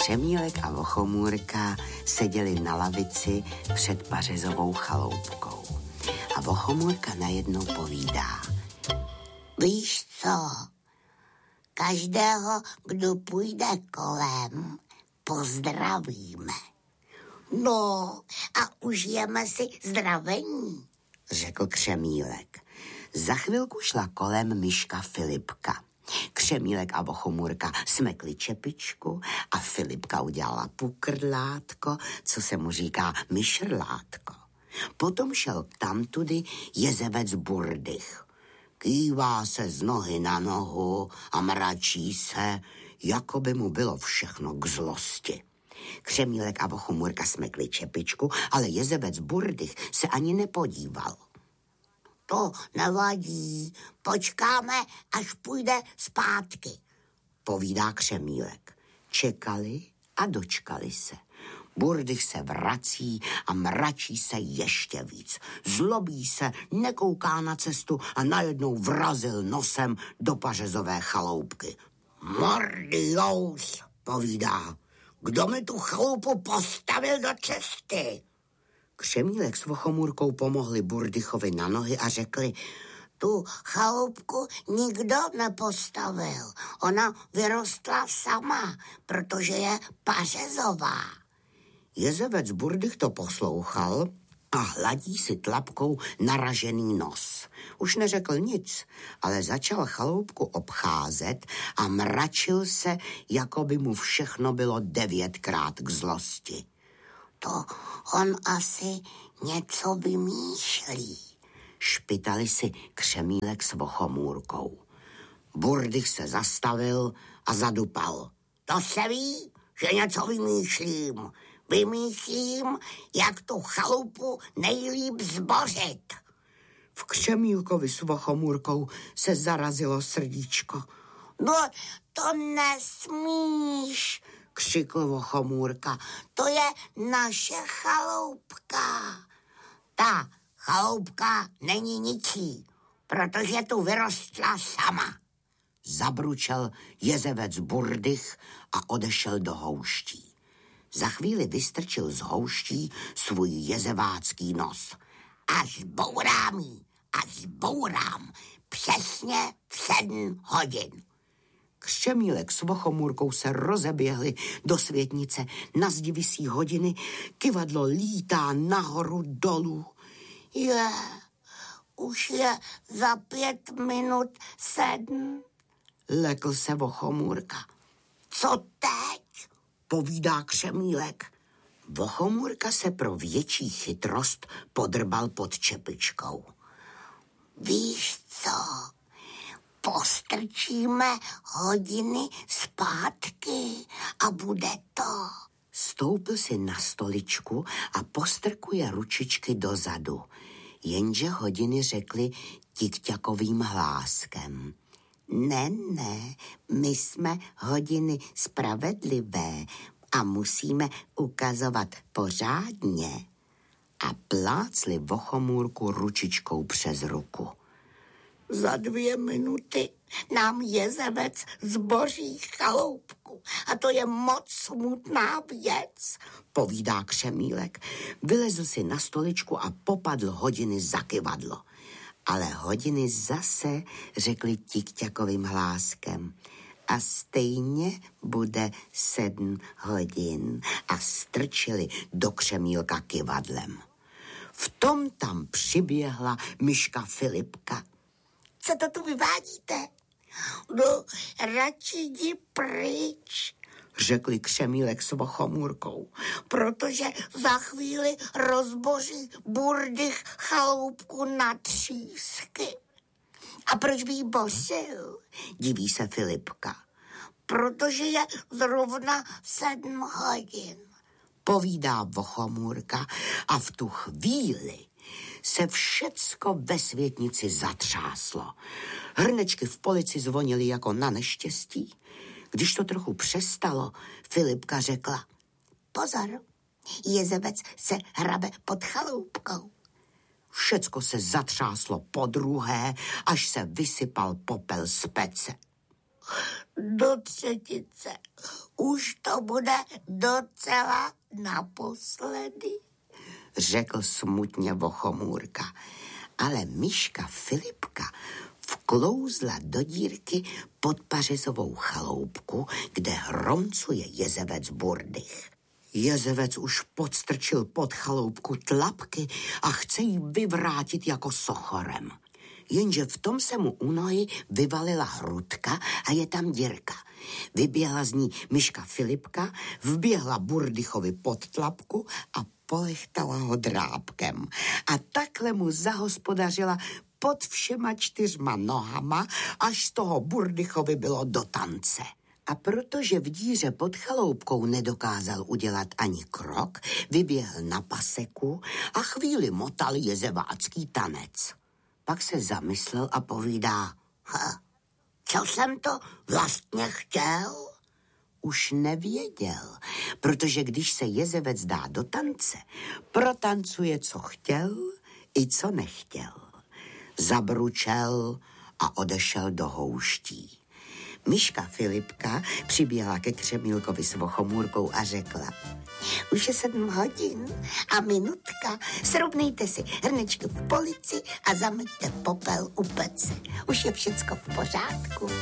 Křemílek a Vochomůrka seděli na lavici před pařezovou chaloupkou. A Vochomůrka najednou povídá. Víš co? Každého, kdo půjde kolem, pozdravíme. No a užijeme si zdravení, řekl Křemílek. Za chvilku šla kolem myška Filipka. Křemílek a Vochomůrka smekli čepičku a Filipka udělala pukrdlátko, co se mu říká myšrlátko. Potom šel tamtudy jezevec Burdych. Kývá se z nohy na nohu a mračí se, jako by mu bylo všechno k zlosti. Křemílek a Vochomůrka smekli čepičku, ale jezevec Burdych se ani nepodíval. To nevadí, počkáme, až půjde zpátky, povídá Křemílek. Čekali a dočkali se. Burdych se vrací a mračí se ještě víc. Zlobí se, nekouká na cestu a najednou vrazil nosem do pařezové chaloupky. Mordious, povídá, kdo mi tu chaloupu postavil do cesty? Křemílek s Vochomůrkou pomohli Burdychovi na nohy a řekli, tu chaloupku nikdo nepostavil. Ona vyrostla sama, protože je pařezová. Jezevec Burdych to poslouchal a hladí si tlapkou naražený nos. Už neřekl nic, ale začal chaloupku obcházet a mračil se, jako by mu všechno bylo 9krát k zlosti. To on asi něco vymýšlí, špitali si Křemílek s Vochomůrkou. Burdych se zastavil a zadupal. To se ví, že něco vymýšlím. Vymýšlím, jak tu chalupu nejlíp zbořit. V Křemílkovi s Vochomůrkou se zarazilo srdíčko. No, to nesmíš, křikl Vochomůrka. To je naše chaloupka. Ta chaloupka není ničí, protože tu vyrostla sama. Zabručel jezevec Burdych a odešel do houští. Za chvíli vystrčil z houští svůj jezevácký nos. A zbourám jí, a zbourám, přesně v 7 hodin. Křemílek s Vochomůrkou se rozeběhli do světnice, na zdi visí hodiny, kyvadlo lítá nahoru dolů. Už je za 5 minut 7. Lekl se Vochomůrka. Co teď? Povídá Křemílek. Vochomůrka se pro větší chytrost podrbal pod čepičkou. Víš co? Postrčíme hodiny zpátky a bude to. Stoupil si na stoličku a postrkuje ručičky dozadu. Jenže hodiny řekly tikťakovým hláskem. Ne, my jsme hodiny spravedlivé a musíme ukazovat pořádně. A plácli Vochomůrku ručičkou přes ruku. Za 2 minuty nám jezevec zboří chaloupku a to je moc smutná věc, povídá Křemílek. Vylezl si na stoličku a popadl hodiny za kyvadlo. Ale hodiny zase řekli tikťakovým hláskem. A stejně bude 7 hodin a strčili do Křemílka kyvadlem. V tom tam přiběhla myška Filipka. Co to tu vyvádíte? No, radši jdi pryč, řekli Křemílek s Vochomůrkou. Protože za chvíli rozboří Burdych chaloupku na třísky. A proč by jí bořil? Diví se Filipka. Protože je zrovna 7 hodin, povídá Vochomůrka a v tu chvíli se všecko ve světnici zatřáslo. Hrnečky v polici zvonily jako na neštěstí. Když to trochu přestalo, Filipka řekla: Pozor, jezevec se hrabe pod chaloupkou. Všecko se zatřáslo podruhé, až se vysypal popel z pece. Do třetice už to bude docela naposledy, řekl smutně Vochomůrka. Ale myška Filipka vklouzla do dírky pod pařezovou chaloupku, kde hromcuje jezevec Burdych. Jezevec už podstrčil pod chaloupku tlapky a chce jí vyvrátit jako sochorem. Jenže v tom se mu u nohy vyvalila hrudka a je tam dírka. Vyběhla z ní myška Filipka, vběhla Burdychovi pod tlapku a polechtala ho drápkem. A takhle mu zahospodařila pod všema 4 nohama, až z toho Burdychovi bylo do tance. A protože v díře pod chaloupkou nedokázal udělat ani krok, vyběhl na paseku a chvíli motal jezevácký tanec. Pak se zamyslel a povídá, co jsem to vlastně chtěl? Už nevěděl, protože když se jezevec dá do tance, protancuje, co chtěl i co nechtěl. Zabručel a odešel do houští. Myška Filipka přiběhla ke Křemílkovi s Vochomůrkou a řekla, už je 7 hodin a minutka, srovnejte si hrnečky v polici a zameťte popel u pece. Už je všecko v pořádku.